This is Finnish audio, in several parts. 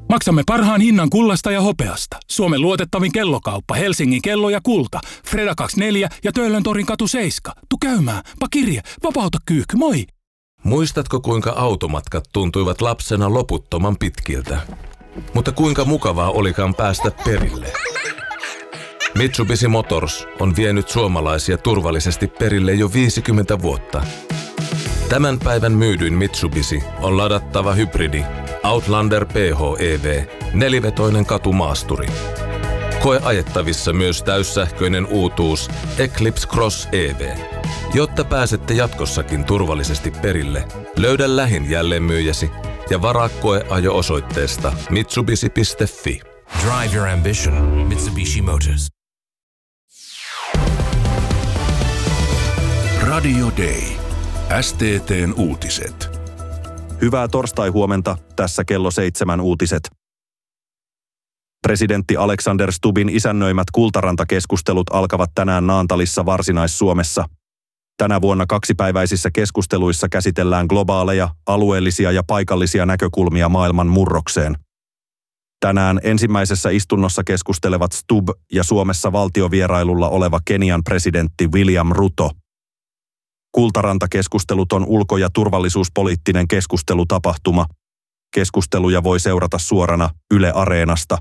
Maksamme parhaan hinnan kullasta ja hopeasta. Suomen luotettavin kellokauppa, Helsingin kello ja kulta. Freda 24 ja Töölöntorin katu 7. Tu käymään, pakirje, vapauta kyyhky, moi! Muistatko, kuinka automatkat tuntuivat lapsena loputtoman pitkiltä? Mutta kuinka mukavaa olikaan päästä perille? Mitsubishi Motors on vienyt suomalaisia turvallisesti perille jo 50 vuotta. Tämän päivän myydyin Mitsubishi on ladattava hybridi Outlander PHEV, nelivetoinen katumaasturi. Koe ajettavissa myös täyssähköinen uutuus Eclipse Cross EV. Jotta pääsette jatkossakin turvallisesti perille, löydä lähin jälleenmyyjäsi ja varaa koeajo osoitteesta mitsubishi.fi. Drive your ambition, Mitsubishi Motors. Radio Day. STT:n uutiset. Hyvää torstai-huomenta, tässä kello 7 uutiset. Presidentti Alexander Stubbin isännöimät Kultaranta-keskustelut alkavat tänään Naantalissa Varsinais-Suomessa. Tänä vuonna kaksipäiväisissä keskusteluissa käsitellään globaaleja, alueellisia ja paikallisia näkökulmia maailman murrokseen. Tänään ensimmäisessä istunnossa keskustelevat Stubb ja Suomessa valtiovierailulla oleva Kenian presidentti William Ruto. Kultaranta-keskustelut on ulko- ja turvallisuuspoliittinen keskustelutapahtuma. Keskusteluja voi seurata suorana Yle Areenasta.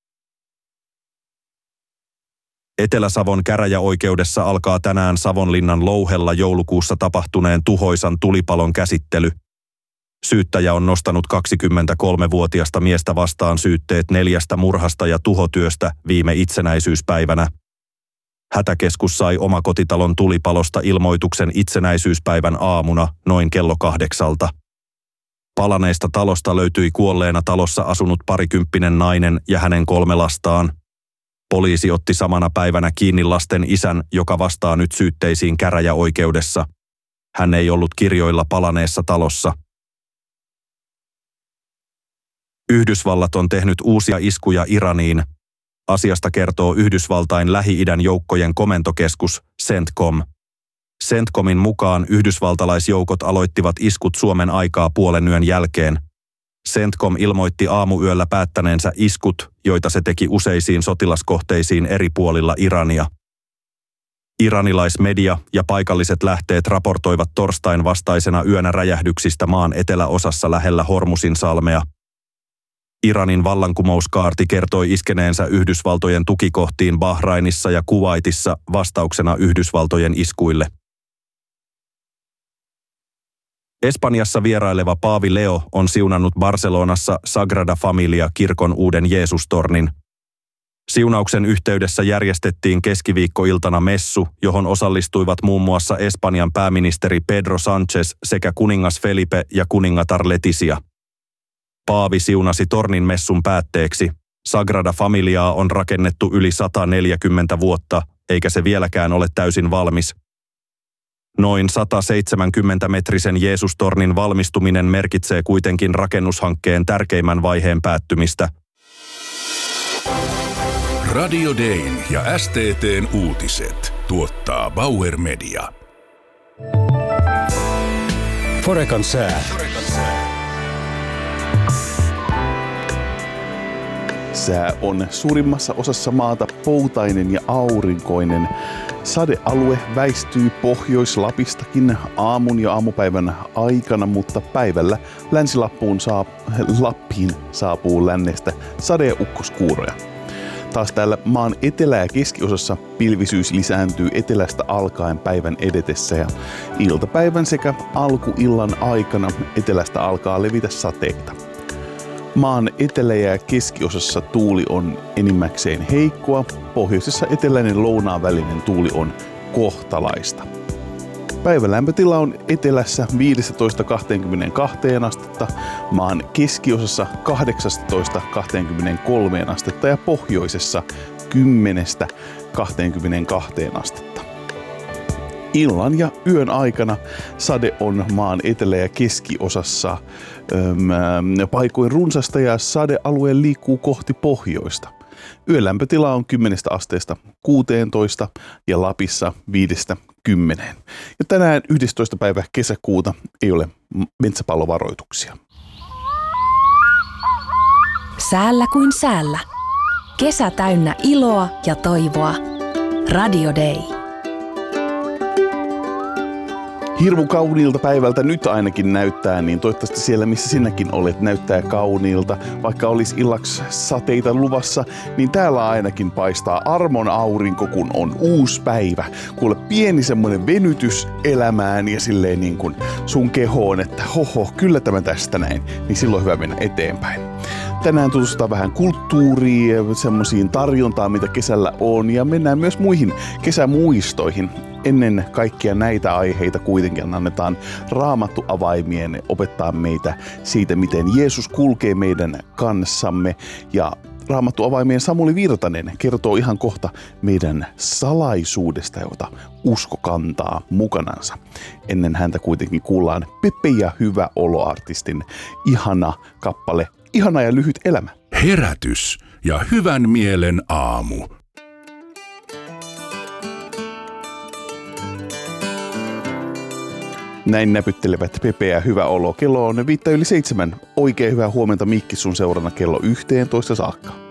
Etelä-Savon käräjäoikeudessa alkaa tänään Savonlinnan Louhella joulukuussa tapahtuneen tuhoisan tulipalon käsittely. Syyttäjä on nostanut 23-vuotiasta miestä vastaan syytteet 4 murhasta ja tuhotyöstä viime itsenäisyyspäivänä. Hätäkeskus sai omakotitalon tulipalosta ilmoituksen itsenäisyyspäivän aamuna noin kello 8. Palaneesta talosta löytyi kuolleena talossa asunut parikymppinen nainen ja hänen 3 lastaan. Poliisi otti samana päivänä kiinni lasten isän, joka vastaa nyt syytteisiin käräjäoikeudessa. Hän ei ollut kirjoilla palaneessa talossa. Yhdysvallat on tehnyt uusia iskuja Iraniin. Asiasta kertoo Yhdysvaltain Lähi-idän joukkojen komentokeskus CENTCOM. CENTCOMin mukaan yhdysvaltalaisjoukot aloittivat iskut Suomen aikaa puolenyön jälkeen. CENTCOM ilmoitti aamuyöllä päättäneensä iskut, joita se teki useisiin sotilaskohteisiin eri puolilla Irania. Iranilaismedia ja paikalliset lähteet raportoivat torstain vastaisena yönä räjähdyksistä maan eteläosassa lähellä Hormusin salmea. Iranin vallankumouskaarti kertoi iskeneensä Yhdysvaltojen tukikohtiin Bahrainissa ja Kuwaitissa vastauksena Yhdysvaltojen iskuille. Espanjassa vieraileva paavi Leo on siunannut Barcelonassa Sagrada Familia-kirkon uuden Jeesustornin. Siunauksen yhteydessä järjestettiin keskiviikkoiltana messu, johon osallistuivat muun muassa Espanjan pääministeri Pedro Sánchez sekä kuningas Felipe ja kuningatar Letizia. Paavi siunasi tornin messun päätteeksi. Sagrada Familiaa on rakennettu yli 140 vuotta, eikä se vieläkään ole täysin valmis. Noin 170-metrisen Jeesustornin valmistuminen merkitsee kuitenkin rakennushankkeen tärkeimmän vaiheen päättymistä. Radio Dayn ja STT:n uutiset tuottaa Bauer Media. Forecan sää. Sää on suurimmassa osassa maata poutainen ja aurinkoinen. Sadealue väistyy Pohjois-Lapistakin aamun ja aamupäivän aikana, mutta päivällä Lappiin saapuu lännestä sade- ja ukkoskuuroja. Taas täällä maan etelä- ja keskiosassa pilvisyys lisääntyy etelästä alkaen päivän edetessä ja iltapäivän sekä alkuillan aikana etelästä alkaa levitä sateita. Maan etelä- ja keskiosassa tuuli on enimmäkseen heikkoa, pohjoisessa eteläinen lounaan välinen tuuli on kohtalaista. Päivän lämpötila on etelässä 15-22 astetta, maan keskiosassa 18-23 astetta ja pohjoisessa 10-22 astetta. Illan ja yön aikana sade on maan etelä- ja keskiosassa paikoin runsasta ja sadealue liikkuu kohti pohjoista. Yön lämpötila on 10 asteesta 16 ja Lapissa 5-10. Ja tänään 11. päivä kesäkuuta ei ole metsäpallovaroituksia. Säällä kuin säällä. Kesä täynnä iloa ja toivoa. Radio Day. Hirmu kauniilta päivältä nyt ainakin näyttää, niin toivottavasti siellä missä sinäkin olet näyttää kauniilta. Vaikka olisi illaksi sateita luvassa, niin täällä ainakin paistaa armon aurinko, kun on uusi päivä. Kuule pieni semmoinen venytys elämään ja silleen niin kuin sun kehoon, että kyllä tämä tästä näin, niin silloin hyvä mennä eteenpäin. Tänään tutustutaan vähän kulttuuriin ja semmoisiin tarjontaan, mitä kesällä on, ja mennään myös muihin kesämuistoihin. Ennen kaikkia näitä aiheita kuitenkin annetaan Raamattu-avaimien opettaa meitä siitä, miten Jeesus kulkee meidän kanssamme. Ja Raamattu-avaimien Samuli Virtanen kertoo ihan kohta meidän salaisuudesta, jota usko kantaa mukanansa. Ennen häntä kuitenkin kuullaan Pepe ja Hyvä olo-artistin ihana kappale, Ihana ja lyhyt elämä. Herätys ja hyvän mielen aamu. Näin näpyttelevät Pepe ja Hyvä olo. Kello on 5:07. Oikein hyvää huomenta Mikki sun seurana kello 11 saakka.